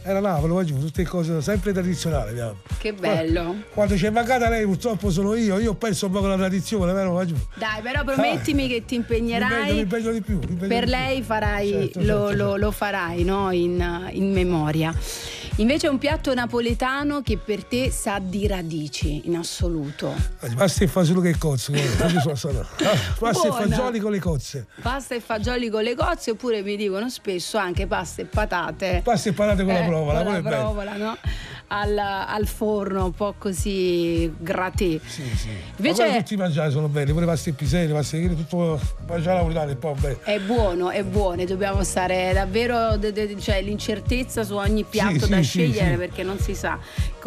era Napoli, tutte cose sempre tradizionali. Che bello. Quando c'è mancata lei, purtroppo sono io ho perso un po' la tradizione, vero? Dai, però promettimi che ti impegnerai. Mi impegno di più. Per lei farai, certo. Lo farai, no? In memoria. Invece un piatto napoletano che per te sa di radici in assoluto. Pasta e fagioli che cozze. Pasta e fagioli con le cozze. Pasta e fagioli con le cozze, oppure mi dicono spesso anche pasta e patate. Pasta e patate con la provola. Con la provola, no? Al forno, un po' così graté. Sì. Invece ma tutti i mangiare sono belli, pure pasta e piselli, pasta e tutto mangiare napoletano è un po' bello. È buono, dobbiamo stare davvero cioè l'incertezza su ogni piatto da scegliere, perché non si sa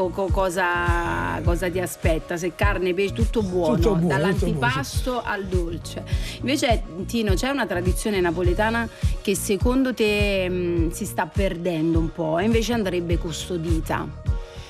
cosa ti aspetta, se carne, pesce, tutto buono dall'antipasto al dolce. Invece Tino, c'è una tradizione napoletana che secondo te si sta perdendo un po' e invece andrebbe custodita?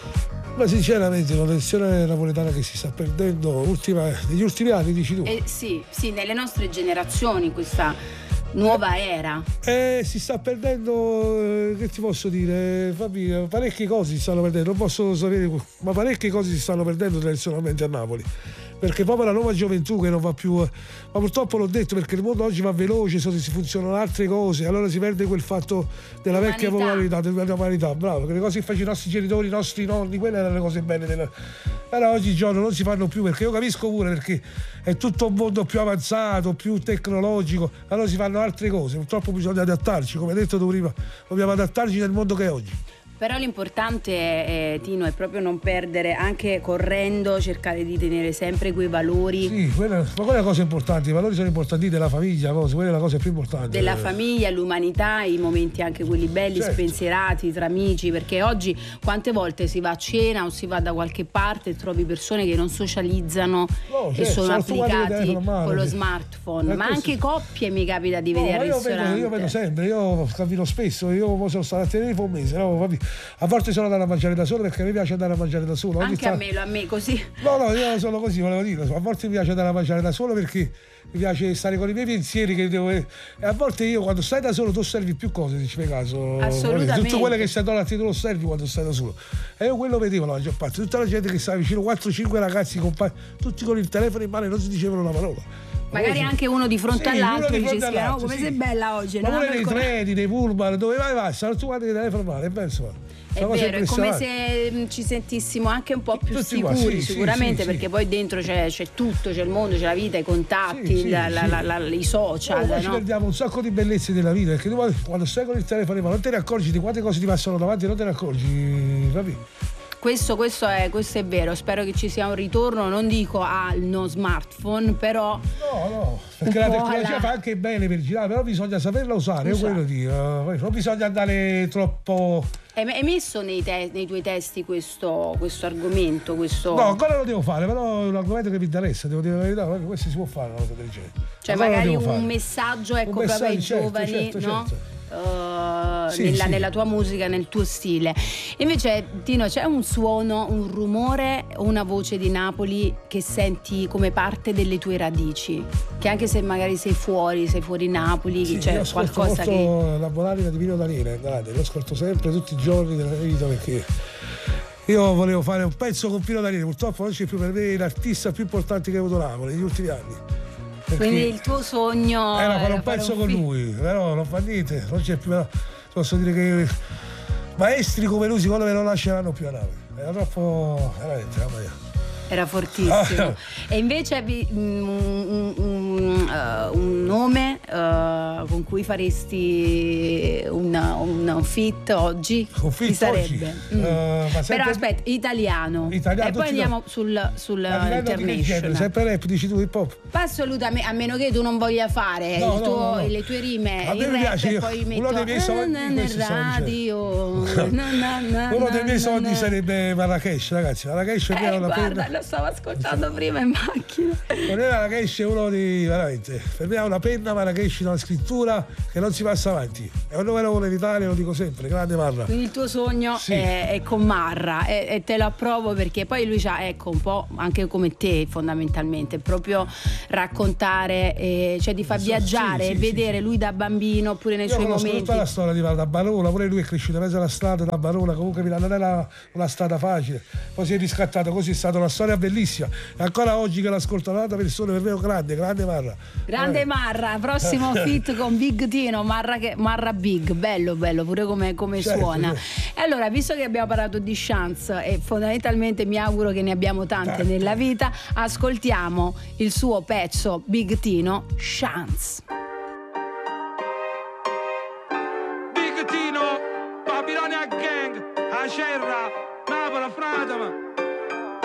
Ma sinceramente la tradizione napoletana che si sta perdendo negli ultimi anni, dici tu? Sì, nelle nostre generazioni, questa nuova era. Si sta perdendo, che ti posso dire, Fabio, parecchie cose si stanno perdendo, non posso sapere, ma parecchie cose si stanno perdendo tradizionalmente a Napoli. Perché proprio la nuova gioventù che non va più, ma purtroppo l'ho detto, perché il mondo oggi va veloce, si funzionano altre cose, allora si perde quel fatto della vecchia popolarità, dell'umanità, bravo, perché le cose che facevano i nostri genitori, i nostri nonni, quelle erano le cose belle però oggigiorno non si fanno più, perché io capisco pure, perché è tutto un mondo più avanzato, più tecnologico, allora si fanno altre cose, purtroppo bisogna adattarci, come detto tu prima, dobbiamo adattarci nel mondo che è oggi. Però l'importante, Tino, è proprio non perdere, anche correndo, cercare di tenere sempre quei valori. Sì, quella è la cosa importante, i valori sono importanti della famiglia, quella è la cosa più importante. Della famiglia, l'umanità, i momenti anche quelli belli, certo, spensierati tra amici, perché oggi quante volte si va a cena o si va da qualche parte e trovi persone che non socializzano e sono applicati con lo smartphone, ma anche coppie mi capita di vedere al ristorante. Io vedo sempre, io cammino spesso, io sono stato a Tenerife un mese, a volte sono andato a mangiare da solo, perché mi piace andare a mangiare da solo. Anche a me così. No, io sono così, volevo dire. A volte mi piace andare a mangiare da solo perché mi piace stare con i miei pensieri e a volte io quando stai da solo tu osservi più cose, se ci fai caso. Assolutamente. Tutto quello che stai attorno a te tu lo osservi quando stai da solo. E io quello vedevo la maggior parte, tutta la gente che stava vicino, 4-5 ragazzi tutti con il telefono in mano e non si dicevano una parola. Magari anche uno di fronte all'altro dice come sei bella oggi. Ma pure nei treni, nei pullman, dove vai, stanno tutti quanti con il telefono in mano, è bello. È vero, è come se ci sentissimo anche un po' più sicuri, sicuramente, perché poi dentro c'è tutto, c'è il mondo, c'è la vita, i contatti, i social. Ci perdiamo un sacco di bellezze della vita, perché tu quando stai con il telefono in mano non te ne accorgi di quante cose ti passano davanti, non te ne accorgi, capito? Questo è vero, spero che ci sia un ritorno, non dico al no smartphone, però no, perché la tecnologia fa anche bene per girare, però bisogna saperla usare, io quello dico, non bisogna andare troppo. Hai messo nei tuoi testi questo argomento? No, ancora lo devo fare, però è un argomento che mi interessa, devo dire la verità, questo si può fare una cosa del genere. Cioè ancora magari un messaggio, proprio ai giovani, no? Certo. Nella tua musica, nel tuo stile. Invece Tino, c'è un suono, un rumore o una voce di Napoli che senti come parte delle tue radici, che anche se magari sei fuori Napoli, c'è qualcosa che la Bonanima di Pino Daniele, lo ascolto sempre tutti i giorni della mia vita, perché io volevo fare un pezzo con Pino Daniele, purtroppo non c'è più, per me l'artista più importante che ha avuto Napoli negli ultimi anni. Quindi il tuo sogno era fare un pezzo con lui, però non fa niente, non c'è più. Posso dire che maestri come lui secondo me non lasceranno più a Napoli. Era troppo, veramente, mamma mia. Era fortissimo. E invece un nome con cui faresti un feat oggi? Chi sarebbe? Però aspetta, italiano. E poi andiamo sul international. Sempre rap, dici tu, hip hop? Assolutamente, a meno che tu non voglia fare le tue rime in rap e poi metto uno dei miei sogni nel radio. Uno dei miei sogni sarebbe Marrakesh, ragazzi. Marrakesh è una penna. Lo stavo ascoltando prima in macchina. Per me Marrakesh è uno di veramente, per me ha una penna, Marrakesh, una scrittura che non si passa avanti. È un numero uno in Italia, lo dico sempre, grande Marra. Quindi il tuo sogno è con Marra e te lo approvo, perché poi lui c'ha, ecco, un po' anche come te fondamentalmente, proprio raccontare, cioè ti fa viaggiare e vedere lui da bambino, oppure nei suoi momenti. Tutta la storia di Valda Balona, pure lui è cresciuto in mezzo strada da Verona, comunque Milano non è una strada facile, poi si è riscattato così, è stata una storia bellissima e ancora oggi che l'ascolto tante persone, per me è un grande Marra. Grande Marra, prossimo fit con Big Tino, Marra Big, bello pure come certo, suona. E allora, visto che abbiamo parlato di chance e fondamentalmente mi auguro che ne abbiamo tante nella vita, ascoltiamo il suo pezzo Big Tino, Chance. Big Tino, Babilonia Gang, Acerra, Napoli, Fratama.